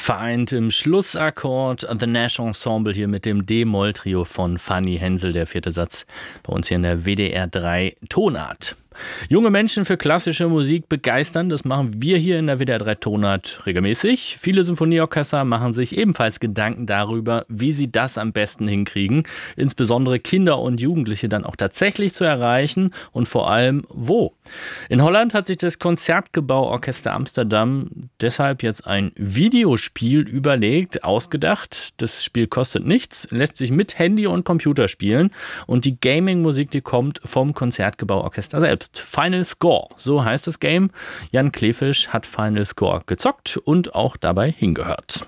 Vereint im Schlussakkord The Nash Ensemble hier mit dem D-Moll-Trio von Fanny Hensel, der vierte Satz bei uns hier in der WDR 3 Tonart. Junge Menschen für klassische Musik begeistern, das machen wir hier in der WDR 3 Tonart regelmäßig. Viele Symphonieorchester machen sich ebenfalls Gedanken darüber, wie sie das am besten hinkriegen, insbesondere Kinder und Jugendliche dann auch tatsächlich zu erreichen und vor allem wo. In Holland hat sich das Concertgebouw-Orchester Amsterdam deshalb jetzt ein Videospiel überlegt, ausgedacht. Das Spiel kostet nichts, lässt sich mit Handy und Computer spielen und die Gaming-Musik, die kommt vom Concertgebouw-Orchester selbst. Final Score, so heißt das Game. Jan Kleefisch hat Final Score gezockt und auch dabei hingehört.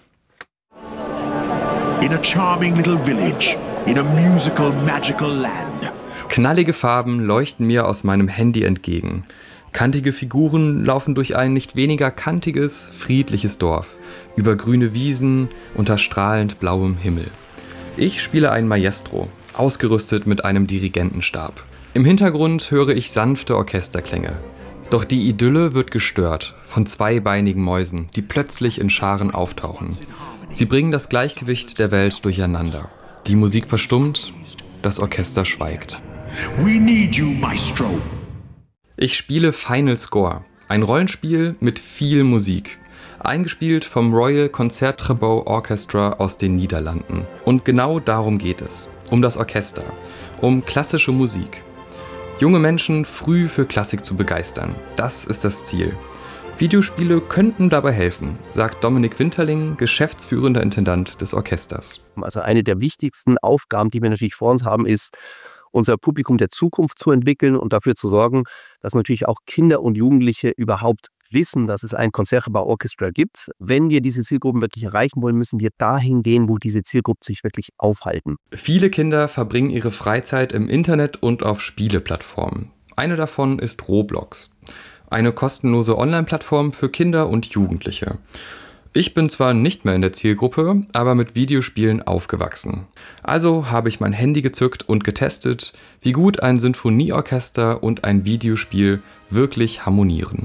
In a charming little village, in a musical, magical land. Knallige Farben leuchten mir aus meinem Handy entgegen. Kantige Figuren laufen durch ein nicht weniger kantiges, friedliches Dorf, über grüne Wiesen, unter strahlend blauem Himmel. Ich spiele ein Maestro, ausgerüstet mit einem Dirigentenstab. Im Hintergrund höre ich sanfte Orchesterklänge. Doch die Idylle wird gestört von zweibeinigen Mäusen, die plötzlich in Scharen auftauchen. Sie bringen das Gleichgewicht der Welt durcheinander. Die Musik verstummt, das Orchester schweigt. We need you, Maestro. Ich spiele Final Score, ein Rollenspiel mit viel Musik. Eingespielt vom Royal Concertgebouw Orchestra aus den Niederlanden. Und genau darum geht es. Um das Orchester. Um klassische Musik. Junge Menschen früh für Klassik zu begeistern. Das ist das Ziel. Videospiele könnten dabei helfen, sagt Dominik Winterling, geschäftsführender Intendant des Orchesters. Also eine der wichtigsten Aufgaben, die wir natürlich vor uns haben, ist, unser Publikum der Zukunft zu entwickeln und dafür zu sorgen, dass natürlich auch Kinder und Jugendliche überhaupt wissen, dass es ein Concertgebouw-Orchestra gibt. Wenn wir diese Zielgruppen wirklich erreichen wollen, müssen wir dahin gehen, wo diese Zielgruppen sich wirklich aufhalten. Viele Kinder verbringen ihre Freizeit im Internet und auf Spieleplattformen. Eine davon ist Roblox. Eine kostenlose Online-Plattform für Kinder und Jugendliche. Ich bin zwar nicht mehr in der Zielgruppe, aber mit Videospielen aufgewachsen. Also habe ich mein Handy gezückt und getestet, wie gut ein Sinfonieorchester und ein Videospiel wirklich harmonieren.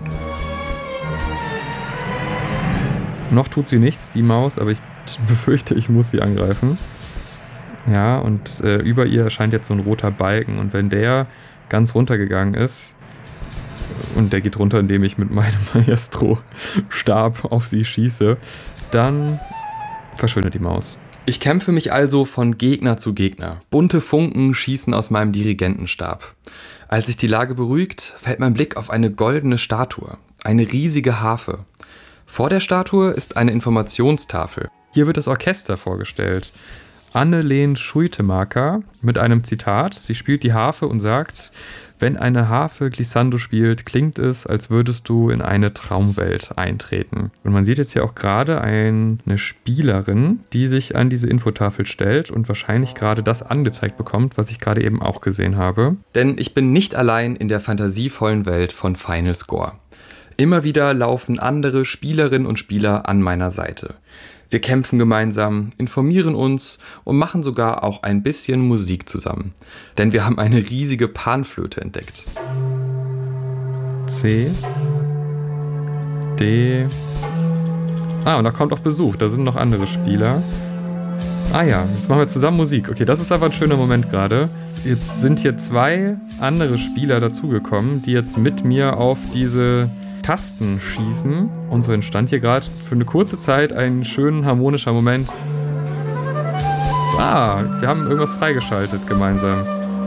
Noch tut sie nichts, die Maus, aber ich befürchte, ich muss sie angreifen. Ja, und über ihr erscheint jetzt so ein roter Balken. Und wenn der ganz runtergegangen ist, und der geht runter, indem ich mit meinem Maestro-Stab auf sie schieße, dann verschwindet die Maus. Ich kämpfe mich also von Gegner zu Gegner. Bunte Funken schießen aus meinem Dirigentenstab. Als sich die Lage beruhigt, fällt mein Blick auf eine goldene Statue. Eine riesige Harfe. Vor der Statue ist eine Informationstafel. Hier wird das Orchester vorgestellt. Anneleen Schuitemaker mit einem Zitat. Sie spielt die Harfe und sagt: Wenn eine Harfe Glissando spielt, klingt es, als würdest du in eine Traumwelt eintreten. Und man sieht jetzt hier auch gerade eine Spielerin, die sich an diese Infotafel stellt und wahrscheinlich gerade das angezeigt bekommt, was ich gerade eben auch gesehen habe. Denn ich bin nicht allein in der fantasievollen Welt von Final Score. Immer wieder laufen andere Spielerinnen und Spieler an meiner Seite. Wir kämpfen gemeinsam, informieren uns und machen sogar auch ein bisschen Musik zusammen. Denn wir haben eine riesige Panflöte entdeckt. C, D. Und da kommt auch Besuch, da sind noch andere Spieler. Ja, jetzt machen wir zusammen Musik. Okay, das ist aber ein schöner Moment gerade. Jetzt sind hier 2 andere Spieler dazugekommen, die jetzt mit mir auf diese Tasten schießen. Und so entstand hier gerade für eine kurze Zeit ein schön harmonischer Moment. Wir haben irgendwas freigeschaltet gemeinsam.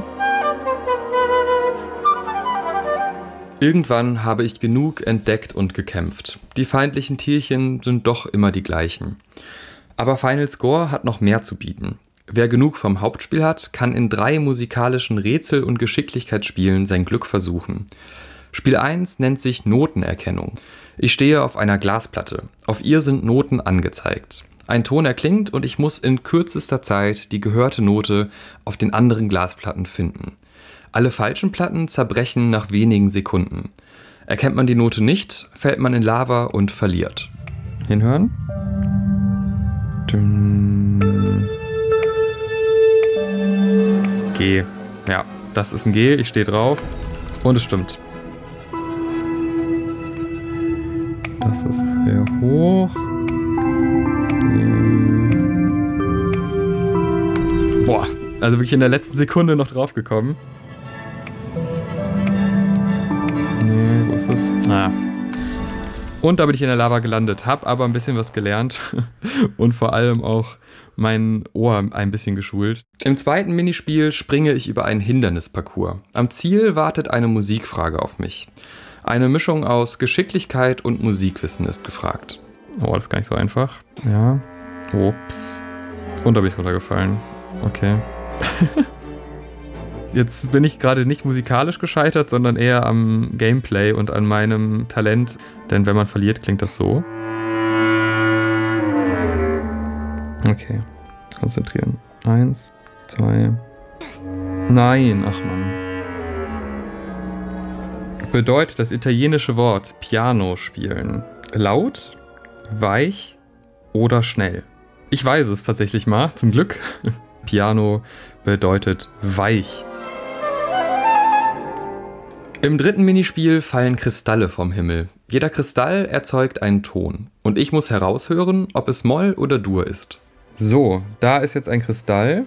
Irgendwann habe ich genug entdeckt und gekämpft. Die feindlichen Tierchen sind doch immer die gleichen. Aber Final Score hat noch mehr zu bieten. Wer genug vom Hauptspiel hat, kann in 3 musikalischen Rätsel- und Geschicklichkeitsspielen sein Glück versuchen. Spiel 1 nennt sich Notenerkennung. Ich stehe auf einer Glasplatte. Auf ihr sind Noten angezeigt. Ein Ton erklingt und ich muss in kürzester Zeit die gehörte Note auf den anderen Glasplatten finden. Alle falschen Platten zerbrechen nach wenigen Sekunden. Erkennt man die Note nicht, fällt man in Lava und verliert. Hinhören? G. Ja, das ist ein G, ich stehe drauf und es stimmt. Das ist sehr hoch. Also wirklich in der letzten Sekunde noch draufgekommen. Nee, wo ist es? Und da bin ich in der Lava gelandet, habe aber ein bisschen was gelernt und vor allem auch mein Ohr ein bisschen geschult. Im zweiten Minispiel springe ich über einen Hindernisparcours. Am Ziel wartet eine Musikfrage auf mich. Eine Mischung aus Geschicklichkeit und Musikwissen ist gefragt. Oh, das ist gar nicht so einfach. Ja. Ups. Und da bin ich runtergefallen. Okay. Jetzt bin ich gerade nicht musikalisch gescheitert, sondern eher am Gameplay und an meinem Talent. Denn wenn man verliert, klingt das so. Okay. Konzentrieren. 1, 2. Nein, ach Mann. Bedeutet das italienische Wort Piano spielen laut, weich oder schnell? Ich weiß es tatsächlich mal, zum Glück. Piano bedeutet weich. Im dritten Minispiel fallen Kristalle vom Himmel. Jeder Kristall erzeugt einen Ton. Und ich muss heraushören, ob es Moll oder Dur ist. So, da ist jetzt ein Kristall.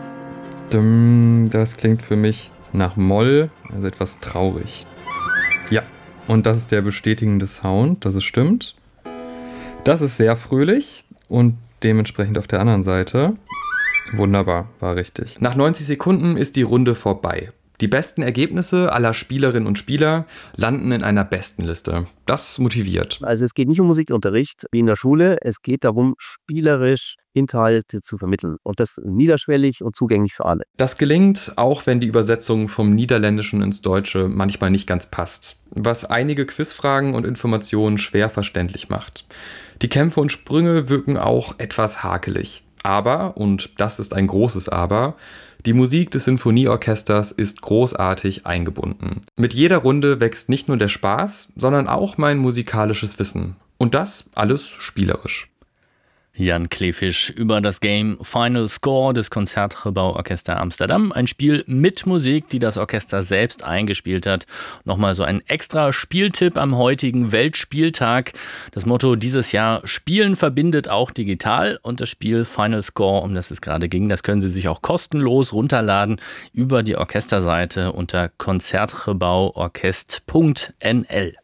Das klingt für mich nach Moll, also etwas traurig. Ja, und das ist der bestätigende Sound, dass es stimmt. Das ist sehr fröhlich und dementsprechend auf der anderen Seite. Wunderbar, war richtig. Nach 90 Sekunden ist die Runde vorbei. Die besten Ergebnisse aller Spielerinnen und Spieler landen in einer Bestenliste. Das motiviert. Also es geht nicht um Musikunterricht wie in der Schule, es geht darum, spielerisch Inhalte zu vermitteln. Und das niederschwellig und zugänglich für alle. Das gelingt, auch wenn die Übersetzung vom Niederländischen ins Deutsche manchmal nicht ganz passt, was einige Quizfragen und Informationen schwer verständlich macht. Die Kämpfe und Sprünge wirken auch etwas hakelig. Aber, und das ist ein großes Aber, die Musik des Sinfonieorchesters ist großartig eingebunden. Mit jeder Runde wächst nicht nur der Spaß, sondern auch mein musikalisches Wissen. Und das alles spielerisch. Jan Kleefisch über das Game Final Score des Concertgebouw-Orchester Amsterdam. Ein Spiel mit Musik, die das Orchester selbst eingespielt hat. Nochmal so ein extra Spieltipp am heutigen Weltspieltag. Das Motto dieses Jahr: Spielen verbindet auch digital. Und das Spiel Final Score, um das es gerade ging, das können Sie sich auch kostenlos runterladen über die Orchesterseite unter concertgebouworchest.nl.